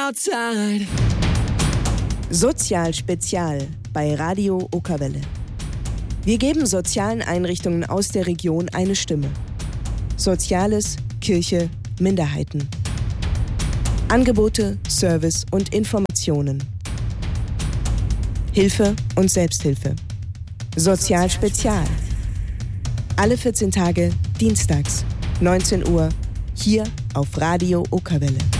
outside. Sozial Spezial bei Radio Okerwelle. Wir geben sozialen Einrichtungen aus der Region eine Stimme. Soziales, Kirche, Minderheiten. Angebote, Service und Informationen. Hilfe und Selbsthilfe. Sozial Spezial. Alle 14 Tage, dienstags, 19 Uhr, hier auf Radio Okerwelle.